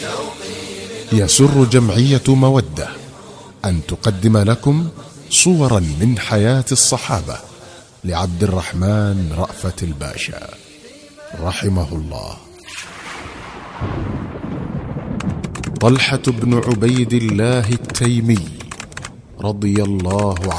يسر جمعية مودة أن تقدم لكم صورا من حياة الصحابة لعبد الرحمن رأفت الباشا رحمه الله. طلحة بن عبيد الله التيمي رضي الله